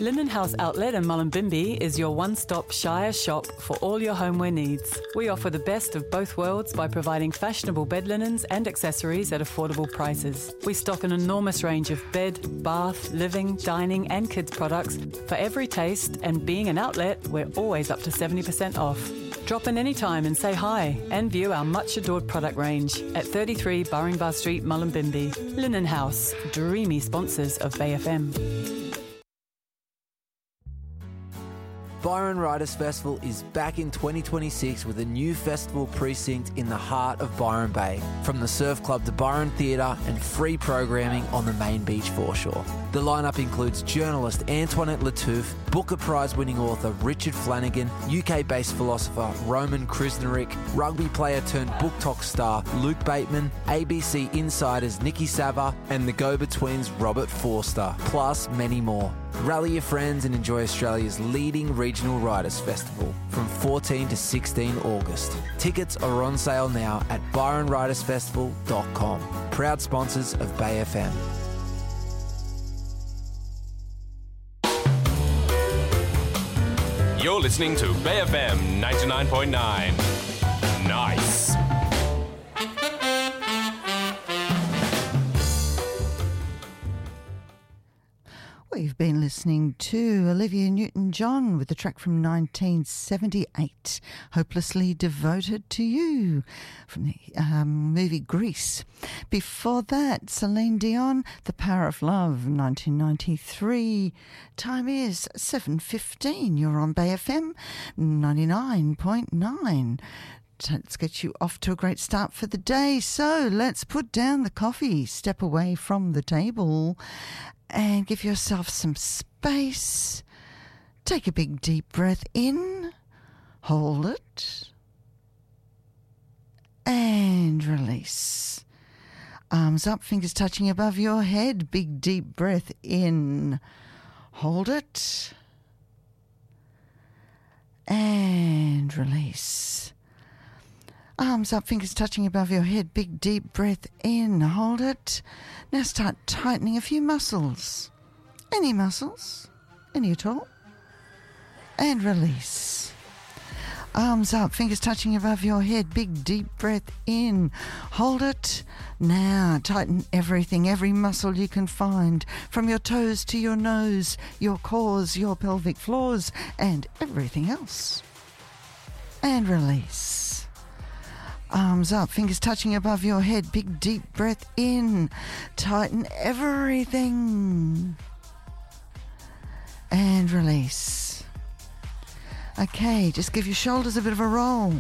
Linen House Outlet in Mullumbimby is your one-stop Shire shop for all your homeware needs. We offer the best of both worlds by providing fashionable bed linens and accessories at affordable prices. We stock an enormous range of bed, bath, living, dining and kids products for every taste, and being an outlet, we're always up to 70% off. Drop in anytime and say hi and view our much-adored product range at 33 Burringbar Street, Mullumbimby. Linen House, dreamy sponsors of Bay FM. Byron Writers Festival is back in 2026 with a new festival precinct in the heart of Byron Bay, from the Surf Club to Byron Theatre and free programming on the main beach foreshore. The lineup includes journalist Antoinette Lattouf, Booker Prize-winning author Richard Flanagan, UK-based philosopher Roman Krznaric, rugby player turned book talk star Luke Bateman, ABC Insiders Nikki Sava, and the Go-Betweens Robert Forster, plus many more. Rally your friends and enjoy Australia's leading regional writers festival from 14 to 16 August. Tickets are on sale now at byronwritersfestival.com. Proud sponsors of Bay FM. You're listening to Bay FM 99.9. Nice. We've been listening to Olivia Newton-John with the track from 1978, Hopelessly Devoted to You, from the movie Grease. Before that, Celine Dion, The Power of Love, 1993. Time is 7:15. You're on Bay FM 99.9. Let's get you off to a great start for the day. So let's put down the coffee, step away from the table, and give yourself some space. Take a big deep breath in, hold it, and release. Arms up, fingers touching above your head. Big deep breath in, hold it, and release. Arms up, fingers touching above your head. Big deep breath in, hold it. Now start tightening a few muscles. Any muscles, any at all. And release. Arms up, fingers touching above your head. Big deep breath in, hold it. Now tighten everything, every muscle you can find, from your toes to your nose, your cores, your pelvic floors, and everything else. And release. Arms up, fingers touching above your head. Big deep breath in. Tighten everything. And release. Okay, just give your shoulders a bit of a roll.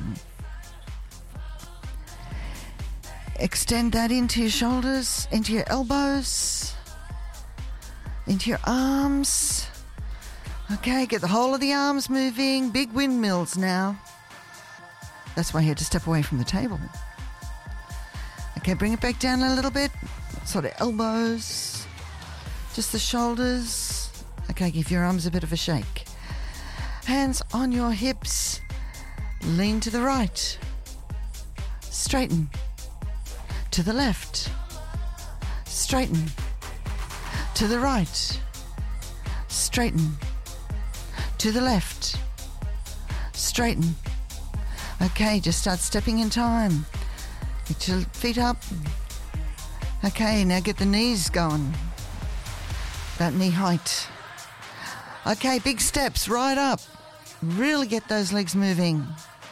Extend that into your shoulders, into your elbows, into your arms. Okay, get the whole of the arms moving. Big windmills now. That's why you had to step away from the table. Okay, bring it back down a little bit. Sort of elbows. Just the shoulders. Okay, give your arms a bit of a shake. Hands on your hips. Lean to the right. Straighten. To the left. Straighten. To the right. Straighten. To the left. Straighten. Okay, just start stepping in time. Get your feet up. Okay, now get the knees going. About knee height. Okay, big steps right up. Really get those legs moving.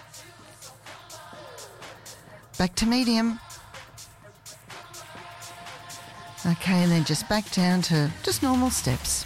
Back to medium. Okay, and then just back down to just normal steps.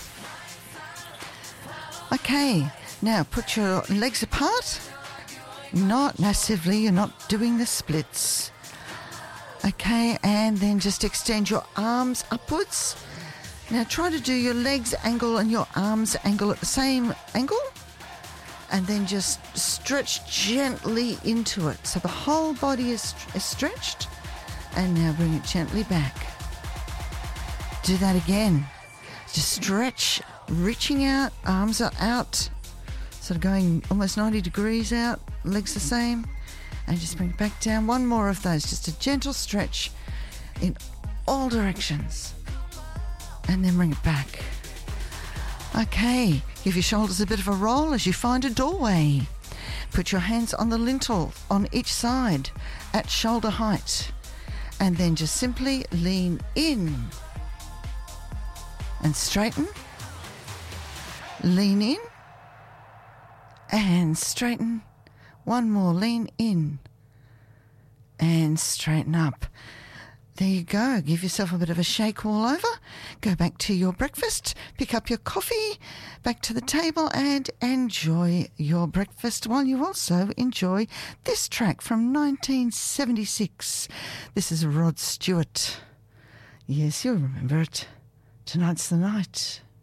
Okay, now put your legs apart. Not massively, you're not doing the splits. Okay, and then just extend your arms upwards. Now try to do your legs angle and your arms angle at the same angle. And then just stretch gently into it. So the whole body is stretched. And now bring it gently back. Do that again. Just stretch, reaching out, arms are out. Sort of going almost 90 degrees out, legs the same, and just bring it back down. One more of those, just a gentle stretch in all directions. And then bring it back. Okay, give your shoulders a bit of a roll as you find a doorway. Put your hands on the lintel on each side at shoulder height. And then just simply lean in and straighten. Lean in and straighten. One more, lean in and straighten up. There you go. Give yourself a bit of a shake all over. Go back to your breakfast, pick up your coffee, back to the table and enjoy your breakfast while you also enjoy this track from 1976. This is Rod Stewart. Yes, you'll remember it. Tonight's the night.